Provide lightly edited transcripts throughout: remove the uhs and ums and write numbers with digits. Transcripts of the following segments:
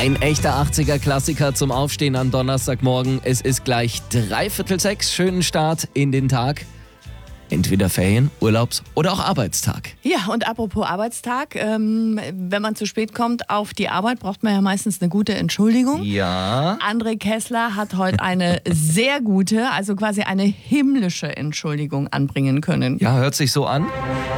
Ein echter 80er-Klassiker zum Aufstehen am Donnerstagmorgen. Es ist gleich 5:45. Schönen Start in den Tag. Entweder Ferien, Urlaubs- oder auch Arbeitstag. Ja, und apropos Arbeitstag, wenn man zu spät kommt auf die Arbeit, braucht man ja meistens eine gute Entschuldigung. Ja. André Kessler hat heute eine sehr gute, also quasi eine himmlische Entschuldigung anbringen können. Ja, hört sich so an.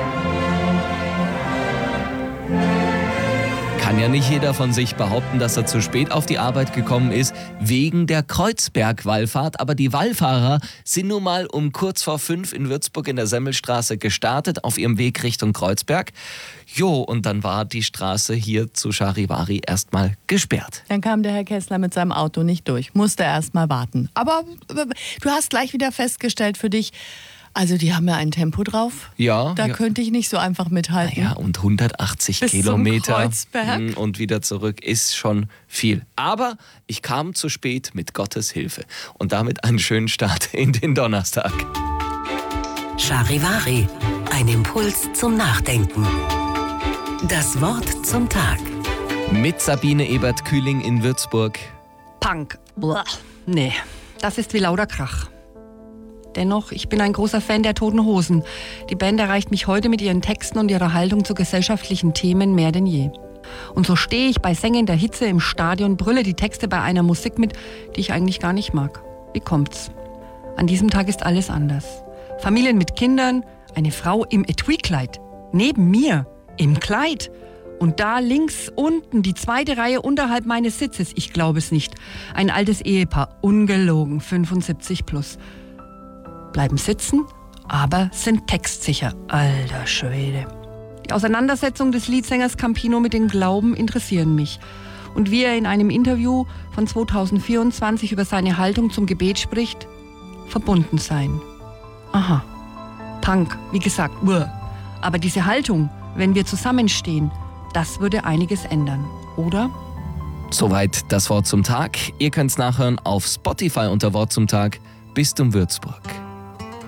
Kann ja nicht jeder von sich behaupten, dass er zu spät auf die Arbeit gekommen ist, wegen der Kreuzberg-Wallfahrt. Aber die Wallfahrer sind nun mal um kurz vor 5 in Würzburg in der Semmelstraße gestartet, auf ihrem Weg Richtung Kreuzberg. Jo, und dann war die Straße hier zu Charivari erstmal gesperrt. Dann kam der Herr Kessler mit seinem Auto nicht durch, musste erst mal warten. Aber du hast gleich wieder festgestellt für dich, also die haben ja ein Tempo drauf. Ja. Da könnte ich nicht so einfach mithalten. Ja, und 180 bis Kilometer zum Kreuzberg. Und wieder zurück ist schon viel. Aber ich kam zu spät mit Gottes Hilfe. Und damit einen schönen Start in den Donnerstag. Charivari, ein Impuls zum Nachdenken. Das Wort zum Tag. Mit Sabine Ebert-Kühling in Würzburg. Punk. Blah. Nee, das ist wie lauter Krach. Dennoch, ich bin ein großer Fan der Toten Hosen. Die Band erreicht mich heute mit ihren Texten und ihrer Haltung zu gesellschaftlichen Themen mehr denn je. Und so stehe ich bei sengender Hitze im Stadion, brülle die Texte bei einer Musik mit, die ich eigentlich gar nicht mag. Wie kommt's? An diesem Tag ist alles anders. Familien mit Kindern, eine Frau im Etui-Kleid. Neben mir, im Kleid. Und da links unten, die zweite Reihe unterhalb meines Sitzes, ich glaube es nicht, ein altes Ehepaar, ungelogen, 75 plus. Bleiben sitzen, aber sind textsicher. Alter Schwede. Die Auseinandersetzung des Leadsängers Campino mit dem Glauben interessieren mich. Und wie er in einem Interview von 2024 über seine Haltung zum Gebet spricht, verbunden sein. Aha, Punk, wie gesagt, aber diese Haltung, wenn wir zusammenstehen, das würde einiges ändern, oder? Soweit das Wort zum Tag. Ihr könnt's nachhören auf Spotify unter Wort zum Tag. Bistum Würzburg.